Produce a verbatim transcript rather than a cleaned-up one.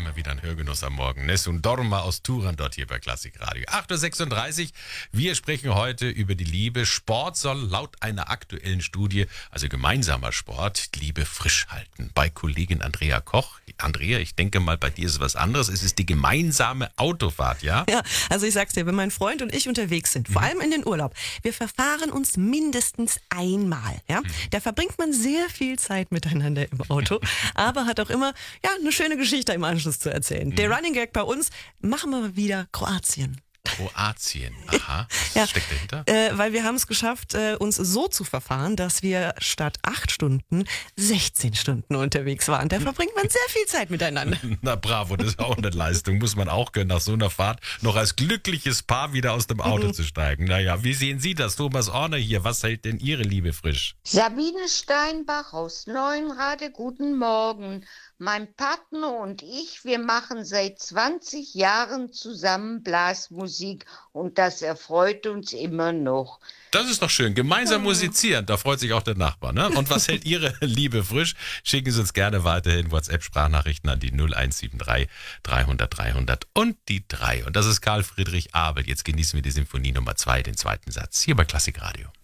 immer wieder ein Hörgenuss am Morgen. Nessun Dorma aus Turan dort hier bei Klassik Radio. acht Uhr sechsunddreißig. Wir sprechen heute über die Liebe. Sport soll laut einer aktuellen Studie, also gemeinsamer Sport, die Liebe frisch halten. Bei Kollegin Andrea Koch. Andrea, ich denke mal, bei dir ist es was anderes. Es ist die gemeinsame Autofahrt, ja? Ja, also ich sag's dir, wenn mein Freund und ich unterwegs sind, vor Mhm. allem in den Urlaub, wir verfahren uns mindestens einmal. Ja? Mhm. Da verbringt man sehr viel Zeit miteinander im Auto, aber hat auch immer ja, eine schöne Geschichte im Anschluss zu erzählen. Mhm. Der Running Gag bei uns, machen wir mal wieder Kroatien. Kroatien, aha. Was Ja, steckt dahinter? Äh, weil wir haben es geschafft, äh, uns so zu verfahren, dass wir statt acht Stunden sechzehn Stunden unterwegs waren. Da verbringt man sehr viel Zeit miteinander. Na bravo, das ist auch eine Leistung. Muss man auch können, nach so einer Fahrt noch als glückliches Paar wieder aus dem Auto zu steigen. Naja, wie sehen Sie das? Thomas Orner hier. Was hält denn Ihre Liebe frisch? Sabine Steinbach aus Neuenrade, guten Morgen. Mein Partner und ich, wir machen seit zwanzig Jahren zusammen Blasmusik und das erfreut uns immer noch. Das ist doch schön. Gemeinsam musizieren, da freut sich auch der Nachbar, ne? Und was hält Ihre Liebe frisch? Schicken Sie uns gerne weiterhin WhatsApp-Sprachnachrichten an die null eins sieben drei dreihundert dreihundert und die drei. Und das ist Karl Friedrich Abel. Jetzt genießen wir die Symphonie Nummer zwei, den zweiten Satz, hier bei Klassik Radio.